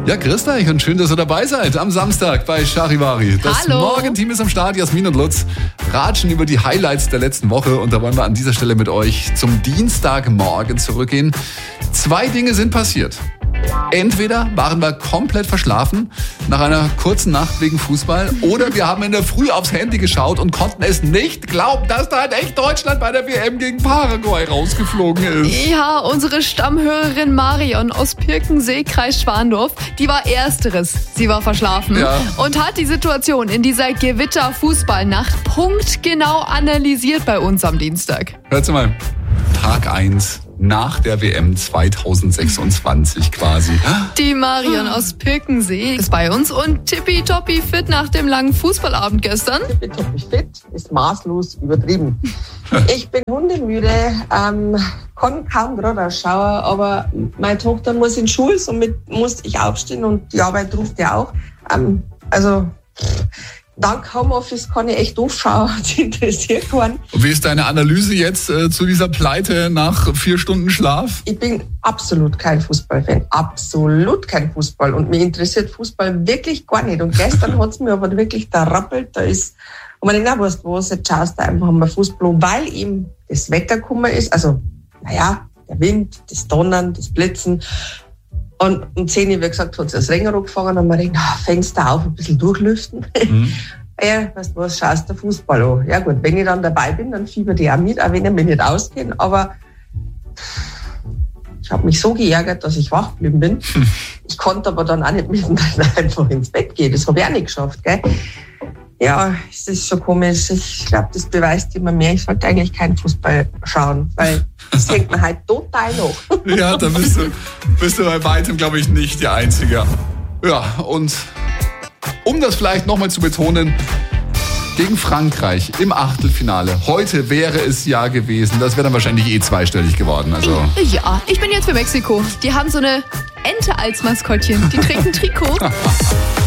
Ja, grüßt euch und schön, dass ihr dabei seid am Samstag bei Charivari. Das Hallo. Morgenteam ist am Start, Jasmin und Lutz ratschen über die Highlights der letzten Woche und da wollen wir an dieser Stelle mit euch zum Dienstagmorgen zurückgehen. 2 Dinge sind passiert. Entweder waren wir komplett verschlafen nach einer kurzen Nacht wegen Fußball oder wir haben in der Früh aufs Handy geschaut und konnten es nicht glauben, dass da in echt Deutschland bei der WM gegen Paraguay rausgeflogen ist. Ja, unsere Stammhörerin Marion aus Pirkensee, Kreis Schwandorf, die war ersteres. Sie war verschlafen und hat die Situation in dieser Gewitter-Fußballnacht punktgenau analysiert bei uns am Dienstag. Hört's mal, Tag 1 nach der WM 2026 quasi. Die Marion aus Pirkensee ist bei uns und tippitoppi fit nach dem langen Fußballabend gestern. Tippitoppi fit ist maßlos übertrieben. Ich bin hundemüde, kann kaum gerade schauen, aber meine Tochter muss in Schule, somit musste ich aufstehen und die Arbeit ruft ja auch. Dank Homeoffice kann ich echt aufschauen, das interessiert keinen. Und wie ist deine Analyse jetzt zu dieser Pleite nach 4 Stunden Schlaf? Ich bin absolut kein Fußballfan, absolut kein Fußball und mich interessiert Fußball wirklich gar nicht. Und gestern hat es mir aber wirklich da rappelt, und man denkt, weißt du was, jetzt schaust du einfach mal Fußball, weil ihm das Wetter gekommen ist, also, der Wind, das Donnern, das Blitzen. Und um 10 Uhr, wie gesagt, hat es das Renger angefangen und man denkt, Fenster auf, ein bisschen durchlüften. Ja, weißt du was, schaust du Fußball an. Ja gut, wenn ich dann dabei bin, dann fieber ich auch mit, auch wenn ich mich nicht auskenne. Aber ich habe mich so geärgert, dass ich wach geblieben bin. Ich konnte aber dann auch nicht mittendrin einfach ins Bett gehen. Das habe ich auch nicht geschafft, gell? Ja, es ist schon komisch. Ich glaube, das beweist immer mehr. Ich sollte eigentlich keinen Fußball schauen, weil das hängt mir halt total nach. Ja, da bist du bei weitem, glaube ich, nicht die Einzige. Ja, und um das vielleicht nochmal zu betonen, gegen Frankreich im Achtelfinale. Heute wäre es ja gewesen. Das wäre dann wahrscheinlich zweistellig geworden. Also. Ja, ich bin jetzt für Mexiko. Die haben so eine Ente als Maskottchen. Die trägt ein Trikot.